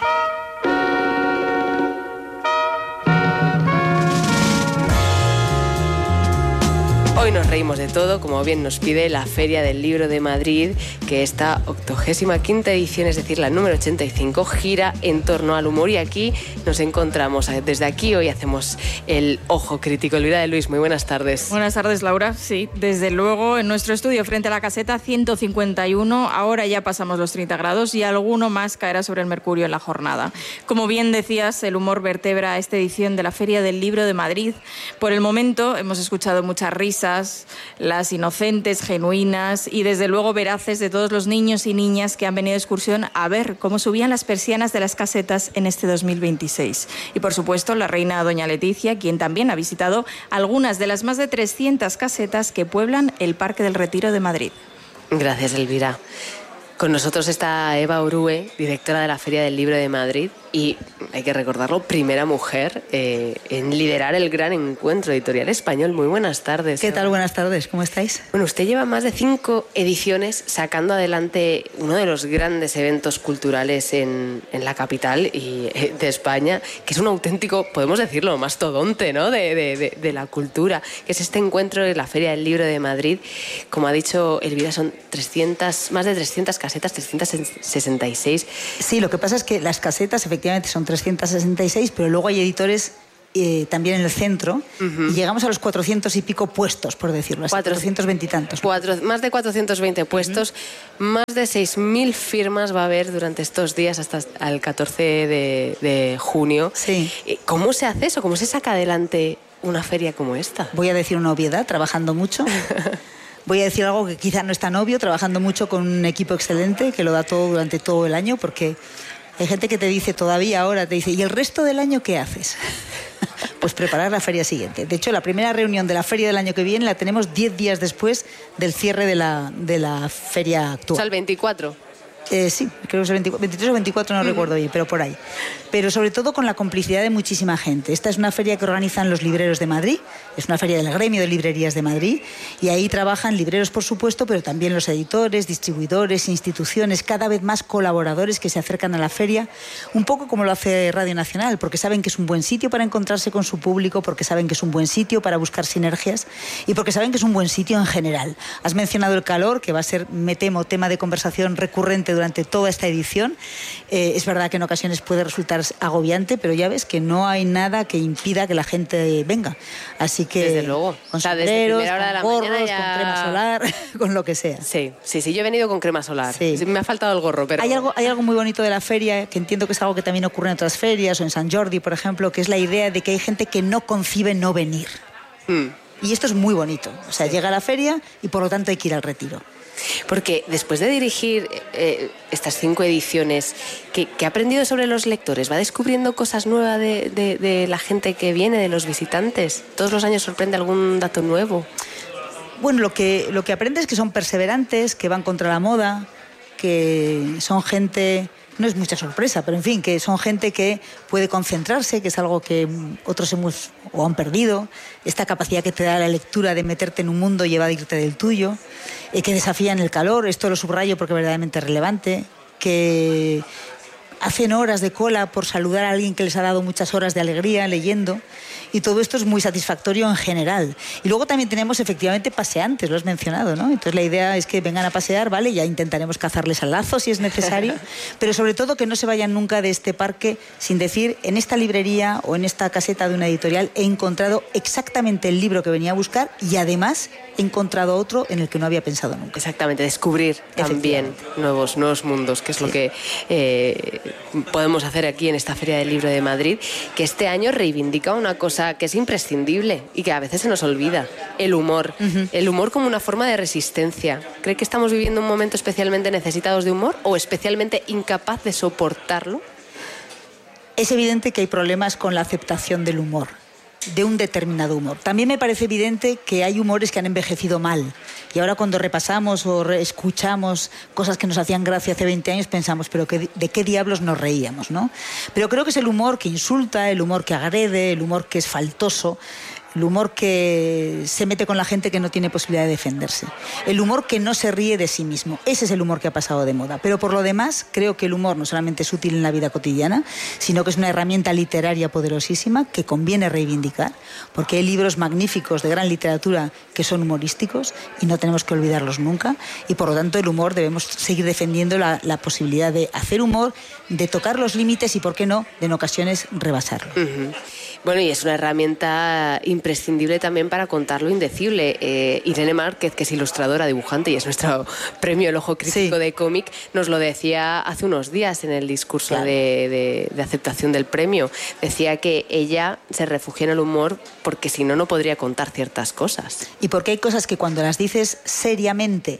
Hoy nos reímos de todo, como bien nos pide la Feria del Libro de Madrid, que esta octogésima quinta edición, es decir, la número ochenta y cinco, gira en torno al humor, y aquí nos encontramos. Desde aquí hoy hacemos el ojo crítico. Elvira de Luis, muy buenas tardes. Buenas tardes, Laura. Sí, desde luego, en nuestro estudio frente a la caseta ciento cincuenta y uno, ahora ya pasamos los treinta grados y alguno más caerá sobre el mercurio en la jornada. Como bien decías, el humor vertebra esta edición de la Feria del Libro de Madrid. Por el momento hemos escuchado muchas risas, las inocentes, genuinas y desde luego veraces de todos los niños y niñas que han venido de excursión a ver cómo subían las persianas de las casetas en este dos mil veintiséis. Y por supuesto la reina doña Leticia, quien también ha visitado algunas de las más de trescientas casetas que pueblan el Parque del Retiro de Madrid. Gracias, Elvira. Con nosotros está Eva Orue, directora de la Feria del Libro de Madrid, y hay que recordarlo, primera mujer eh, en liderar el gran encuentro editorial español. Muy buenas tardes. ¿Qué tal? Buenas tardes, ¿cómo estáis? Bueno, usted lleva más de cinco ediciones sacando adelante uno de los grandes eventos culturales en, en la capital y, eh, de España, que es un auténtico, podemos decirlo, mastodonte, ¿no?, de, de, de, de la cultura, que es este encuentro de la Feria del Libro de Madrid. Como ha dicho Elvira, son trescientas, más de trescientas casetas, trescientas sesenta y seis. Sí, lo que pasa es que las casetas efectivamente son trescientas sesenta y seis, pero luego hay editores eh, también en el centro, uh-huh. y llegamos a los cuatrocientos y pico puestos, por decirlo así, cuatrocientos veinte y tantos. Cuatro, más de cuatrocientos veinte puestos, uh-huh. Más de seis mil firmas va a haber durante estos días hasta el catorce de, de junio. Sí. ¿Cómo se hace eso? ¿Cómo se saca adelante una feria como esta? Voy a decir una obviedad, trabajando mucho. Voy a decir algo que quizá no es tan obvio, trabajando mucho con un equipo excelente que lo da todo durante todo el año, porque hay gente que te dice todavía ahora, te dice, ¿y el resto del año qué haces? Pues preparar la feria siguiente. De hecho, la primera reunión de la feria del año que viene la tenemos diez días después del cierre de la, de la feria actual. O sea, el veinticuatro. Eh, sí, creo que es el veintitrés o veinticuatro, no uh-huh. recuerdo bien, pero por ahí. Pero sobre todo con la complicidad de muchísima gente. Esta es una feria que organizan los libreros de Madrid, es una feria del gremio de librerías de Madrid, y ahí trabajan libreros, por supuesto, pero también los editores, distribuidores, instituciones, cada vez más colaboradores que se acercan a la feria, un poco como lo hace Radio Nacional, porque saben que es un buen sitio para encontrarse con su público, porque saben que es un buen sitio para buscar sinergias y porque saben que es un buen sitio en general. Has mencionado el calor, que va a ser, me temo, tema de conversación recurrente durante toda esta edición. Eh, es verdad que en ocasiones puede resultar agobiante, pero ya ves que no hay nada que impida que la gente venga. Así que desde luego, con o sea, desde primera hora de la gorros, mañana ya... con crema solar, con lo que sea. Sí, sí, sí, yo he venido con crema solar. Sí. Me ha faltado el gorro, pero... Hay algo, hay algo muy bonito de la feria, que entiendo que es algo que también ocurre en otras ferias, o en San Jordi, por ejemplo, que es la idea de que hay gente que no concibe no venir. Mm. Y esto es muy bonito. O sea, llega a la feria y por lo tanto hay que ir al retiro. Porque después de dirigir eh, estas cinco ediciones, ¿qué, ¿qué ha aprendido sobre los lectores? ¿Va descubriendo cosas nuevas de, de, de la gente que viene, de los visitantes? ¿Todos los años sorprende algún dato nuevo? Bueno, lo que, lo que aprende es que son perseverantes, que van contra la moda, que son gente... No es mucha sorpresa, pero en fin, que son gente que puede concentrarse, que es algo que otros hemos o han perdido, esta capacidad que te da la lectura de meterte en un mundo y evadirte del tuyo, eh, que desafían el calor, esto lo subrayo porque es verdaderamente relevante, que hacen horas de cola por saludar a alguien que les ha dado muchas horas de alegría leyendo, y todo esto es muy satisfactorio en general. Y luego también tenemos efectivamente paseantes, lo has mencionado, ¿no? Entonces la idea es que vengan a pasear, ¿vale? Ya intentaremos cazarles al lazo si es necesario, pero sobre todo que no se vayan nunca de este parque sin decir, en esta librería o en esta caseta de una editorial he encontrado exactamente el libro que venía a buscar y además he encontrado otro en el que no había pensado nunca. Exactamente, descubrir también nuevos, nuevos mundos, que es sí. lo que eh, podemos hacer aquí en esta Feria del Libro de Madrid, que este año reivindica una cosa que es imprescindible y que a veces se nos olvida, el humor. Uh-huh. El humor como una forma de resistencia. ¿Cree que estamos viviendo un momento especialmente necesitados de humor o especialmente incapaz de soportarlo? Es evidente que hay problemas con la aceptación del humor, de un determinado humor. También me parece evidente que hay humores que han envejecido mal. Y ahora cuando repasamos o re- escuchamos cosas que nos hacían gracia hace veinte años, pensamos, pero que, ¿de qué diablos nos reíamos, no? Pero creo que es el humor que insulta, el humor que agrede, el humor que es faltoso, el humor que se mete con la gente que no tiene posibilidad de defenderse. El humor que no se ríe de sí mismo. Ese es el humor que ha pasado de moda. Pero por lo demás, creo que el humor no solamente es útil en la vida cotidiana, sino que es una herramienta literaria poderosísima que conviene reivindicar, porque hay libros magníficos de gran literatura que son humorísticos y no tenemos que olvidarlos nunca. Y por lo tanto, el humor debemos seguir defendiendo la, la posibilidad de hacer humor, de tocar los límites y, ¿por qué no?, de en ocasiones rebasarlo. Uh-huh. Bueno, y es una herramienta imprescindible también para contar lo indecible. Eh, Irene Márquez, que es ilustradora, dibujante y es nuestro premio El Ojo Crítico sí. de cómic, nos lo decía hace unos días en el discurso claro. de, de, de aceptación del premio. Decía que ella se refugia en el humor porque si no, no podría contar ciertas cosas. Y porque hay cosas que cuando las dices seriamente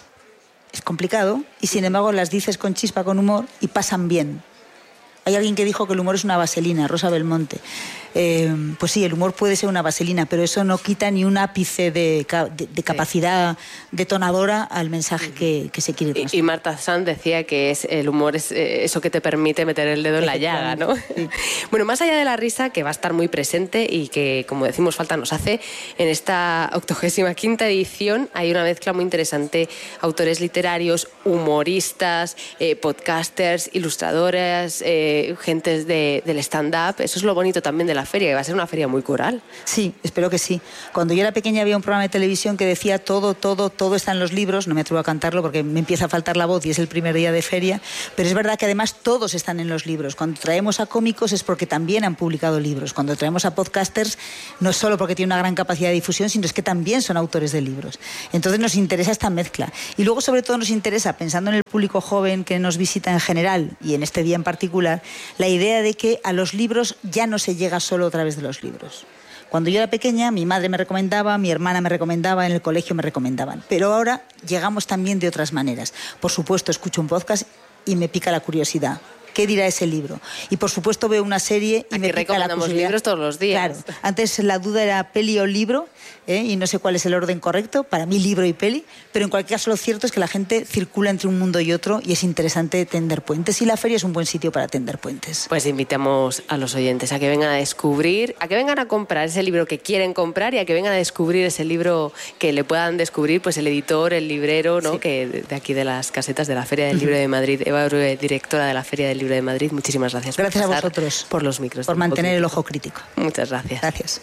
es complicado y sin embargo las dices con chispa, con humor y pasan bien. Hay alguien que dijo que el humor es una vaselina, Rosa Belmonte. Eh, pues sí, el humor puede ser una vaselina, pero eso no quita ni un ápice de, de, de capacidad sí. detonadora al mensaje que, que se quiere transmitir. Y, y Marta Sanz decía que es, el humor es eh, eso que te permite meter el dedo en la llaga, ¿no? Sí. Bueno, más allá de la risa, que va a estar muy presente y que, como decimos, falta nos hace, en esta octogésima quinta edición hay una mezcla muy interesante, autores literarios, humoristas, eh, podcasters, ilustradoras, eh, gentes de, del stand-up. Eso es lo bonito también de la feria, que va a ser una feria muy coral. Sí, espero que sí. Cuando yo era pequeña había un programa de televisión que decía todo, todo, todo está en los libros. No me atrevo a cantarlo porque me empieza a faltar la voz y es el primer día de feria, pero es verdad que además todos están en los libros. Cuando traemos a cómicos es porque también han publicado libros. Cuando traemos a podcasters no es solo porque tienen una gran capacidad de difusión, sino es que también son autores de libros. Entonces nos interesa esta mezcla. Y luego sobre todo nos interesa, pensando en el público joven que nos visita en general y en este día en particular, la idea de que a los libros ya no se llega solo a través de los libros. Cuando yo era pequeña, mi madre me recomendaba, mi hermana me recomendaba, en el colegio me recomendaban. Pero ahora llegamos también de otras maneras. Por supuesto, escucho un podcast y me pica la curiosidad. ¿Qué dirá ese libro? Y por supuesto veo una serie y Aquí me pica la curiosidad. Libros todos los días. Claro. Antes la duda era peli o libro, ¿eh? Y no sé cuál es el orden correcto. Para mí libro y peli. Pero en cualquier caso lo cierto es que la gente circula entre un mundo y otro y es interesante tender puentes. Y la feria es un buen sitio para tender puentes. Pues invitamos a los oyentes a que vengan a descubrir, a que vengan a comprar ese libro que quieren comprar y a que vengan a descubrir ese libro que le puedan descubrir pues el editor, el librero, ¿no? Sí. Que de aquí de las casetas de la Feria del Libro de Madrid. Eva Urue, directora de la Feria del Libro de Madrid. Muchísimas gracias. Gracias por a vosotros. Por los micros. Por mantener el ojo crítico. Muchas gracias. Gracias.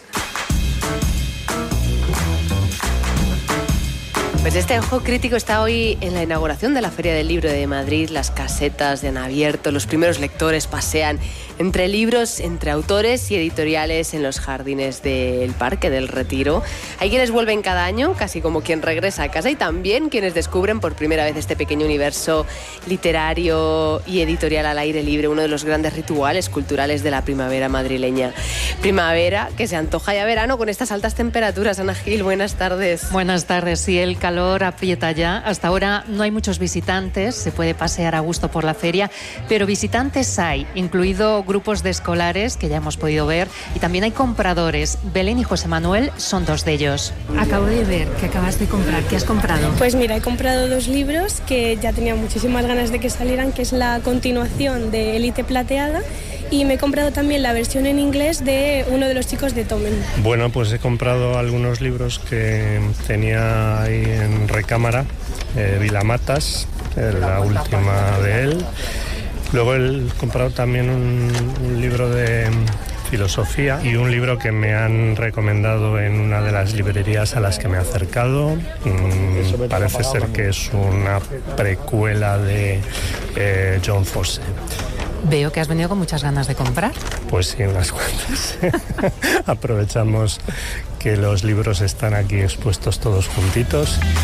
Pues este ojo crítico está hoy en la inauguración de la Feria del Libro de Madrid. Las casetas han abierto, los primeros lectores pasean entre libros, entre autores y editoriales en los jardines del Parque del Retiro. Hay quienes vuelven cada año, casi como quien regresa a casa, y también quienes descubren por primera vez este pequeño universo literario y editorial al aire libre, uno de los grandes rituales culturales de la primavera madrileña. Primavera que se antoja ya verano con estas altas temperaturas. Ana Gil, buenas tardes. Buenas tardes. Sí, el calor aprieta ya. Hasta ahora no hay muchos visitantes, se puede pasear a gusto por la feria, pero visitantes hay, incluido grupos de escolares que ya hemos podido ver, y también hay compradores. Belén y José Manuel son dos de ellos. Acabo de ver que acabas de comprar. ¿Qué has comprado? Pues mira, he comprado dos libros que ya tenía muchísimas ganas de que salieran, que es la continuación de Élite Plateada, y me he comprado también la versión en inglés de uno de los chicos de Tomen. Bueno, pues he comprado algunos libros que tenía ahí en recámara, eh, Vilamatas, eh, la última de él. Luego he comprado también un, un libro de filosofía y un libro que me han recomendado en una de las librerías a las que me he acercado. Mm, parece ser que es una precuela de eh, John Fosse. Veo que has venido con muchas ganas de comprar. Pues sí, unas cuantas. Aprovechamos que los libros están aquí expuestos todos juntitos.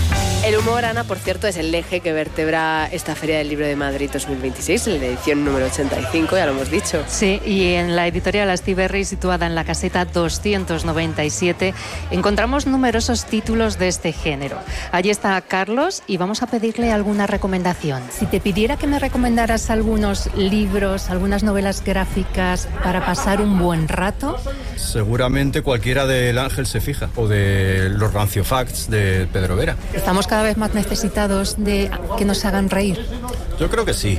El humor, Ana, por cierto, es el eje que vertebra esta Feria del Libro de Madrid dos mil veintiséis, en la edición número ochenta y cinco, ya lo hemos dicho. Sí, y en la editorial Astiberri, situada en la caseta doscientos noventa y siete, encontramos numerosos títulos de este género. Allí está Carlos y vamos a pedirle alguna recomendación. Si te pidiera que me recomendaras algunos libros, algunas novelas gráficas para pasar un buen rato... Seguramente cualquiera del Ángel se fija, o de los Rancio Facts de Pedro Vera. Estamos cada vez más necesitados de que nos hagan reír. Yo creo que sí.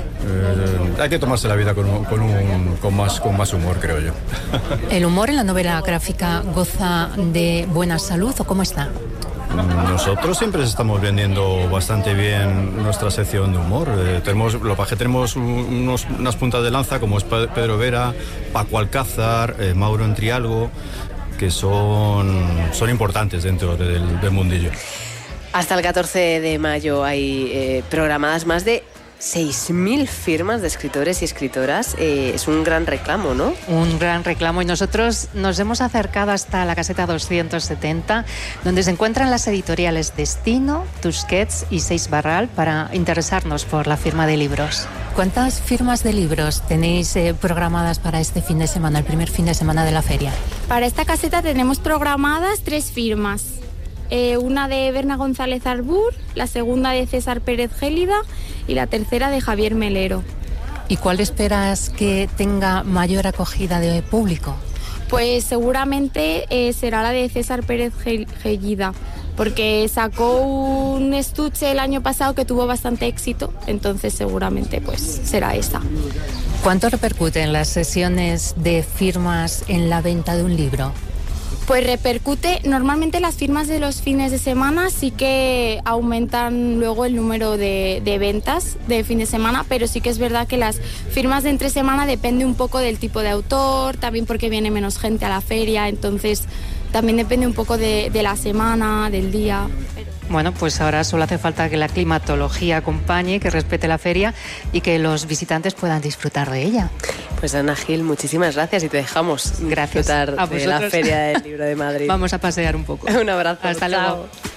Eh, hay que tomarse la vida con, con, un, con, más, con más humor, creo yo. ¿El humor en la novela gráfica goza de buena salud o cómo está? Nosotros siempre estamos vendiendo bastante bien nuestra sección de humor. Eh, tenemos, lo que tenemos unos, unas puntas de lanza como es Pedro Vera, Paco Alcázar, eh, Mauro Entrialgo, que son, son importantes dentro del, del mundillo. Hasta el catorce de mayo hay eh, programadas más de seis mil firmas de escritores y escritoras. Eh, es un gran reclamo, ¿no? Un gran reclamo, y nosotros nos hemos acercado hasta la caseta doscientos setenta, donde se encuentran las editoriales Destino, Tusquets y Seis Barral, para interesarnos por la firma de libros. ¿Cuántas firmas de libros tenéis eh, programadas para este fin de semana, el primer fin de semana de la feria? Para esta caseta tenemos programadas tres firmas. Eh, una de Berna González Arbur, la segunda de César Pérez Gélida y la tercera de Javier Melero. ¿Y cuál esperas que tenga mayor acogida de público? Pues seguramente eh, será la de César Pérez Gélida, porque sacó un estuche el año pasado que tuvo bastante éxito, entonces seguramente pues será esa. ¿Cuánto repercuten las sesiones de firmas en la venta de un libro? Pues repercute, normalmente las firmas de los fines de semana sí que aumentan luego el número de, de ventas de fin de semana, pero sí que es verdad que las firmas de entre semana depende un poco del tipo de autor, también porque viene menos gente a la feria, entonces también depende un poco de, de la semana, del día. Bueno, pues ahora solo hace falta que la climatología acompañe, que respete la feria y que los visitantes puedan disfrutar de ella. Pues Ana Gil, muchísimas gracias y te dejamos gracias disfrutar a de la Feria del Libro de Madrid. Vamos a pasear un poco. Un abrazo. Hasta Chao. luego.